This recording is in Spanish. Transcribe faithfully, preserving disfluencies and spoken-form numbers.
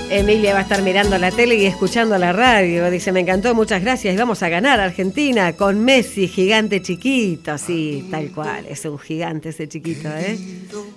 Emilia va a estar mirando la tele y escuchando la radio. Dice, me encantó, muchas gracias. Y vamos a ganar Argentina con Messi, gigante chiquito. Sí, tal cual, es un gigante ese chiquito, ¿eh?